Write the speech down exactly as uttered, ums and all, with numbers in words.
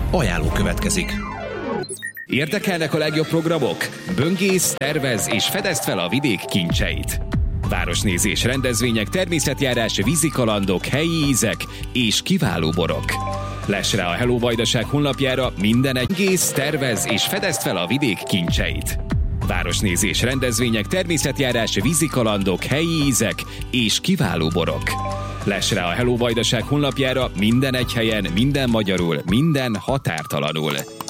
Ajánló következik. Érdekelnek a legjobb programok? Böngész, tervez és fedezd fel a vidék kincseit. Városnézés, rendezvények, természetjárás, vízikalandok, helyi ízek és kiváló borok. Less rá a Hello Vajdaság honlapjára minden egy Böngész, tervez és fedezd fel a vidék kincseit. Városnézés, rendezvények, természetjárás, vízikalandok, helyi ízek és kiváló borok. Less rá a Hello Vajdaság honlapjára minden egy helyen, minden magyarul, minden határtalanul.